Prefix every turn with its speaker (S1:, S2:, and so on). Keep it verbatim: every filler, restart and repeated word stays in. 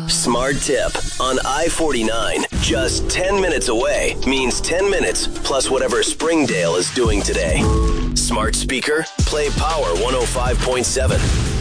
S1: Smart tip. On I forty-nine, just ten minutes away means ten minutes plus whatever Springdale is doing today. Smart speaker, play Power one oh five point seven.